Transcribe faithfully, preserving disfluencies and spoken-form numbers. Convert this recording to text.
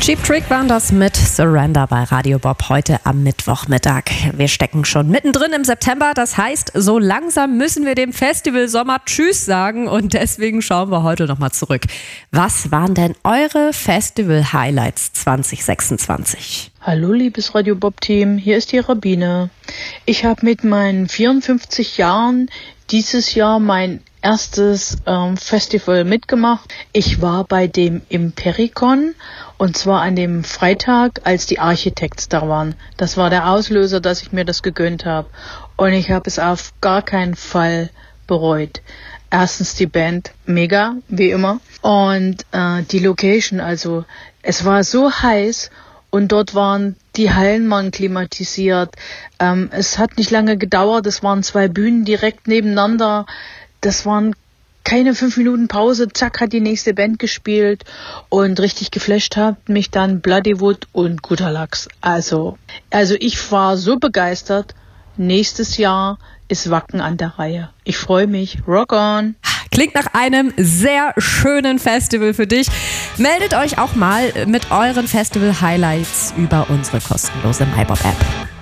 Cheap Trick waren das mit Surrender bei Radio Bob heute am Mittwochmittag. Wir stecken schon mittendrin im September, das heißt, so langsam müssen wir dem Festival Sommer Tschüss sagen und deswegen schauen wir heute nochmal zurück. Was waren denn eure Festival-Highlights zwanzig sechsundzwanzig? Hallo liebes Radio Bob Team, hier ist die Rabine. Ich habe mit meinen vierundfünfzig Jahren dieses Jahr mein erstes ähm, Festival mitgemacht. Ich war bei dem Impericon und zwar an dem Freitag, als die Architects da waren. Das war der Auslöser, dass ich mir das gegönnt habe. Und ich habe es auf gar keinen Fall bereut. Erstens die Band, mega, wie immer. Und äh, die Location, also es war so heiß und dort waren die Hallen waren klimatisiert. Ähm, es hat nicht lange gedauert, es waren zwei Bühnen direkt nebeneinander. Das waren keine fünf Minuten Pause, zack, hat die nächste Band gespielt und richtig geflasht hat mich dann Bloodywood und Guter Lachs. Also, also ich war so begeistert. Nächstes Jahr ist Wacken an der Reihe. Ich freue mich. Rock on! Klingt nach einem sehr schönen Festival für dich. Meldet euch auch mal mit euren Festival-Highlights über unsere kostenlose MyBob-App.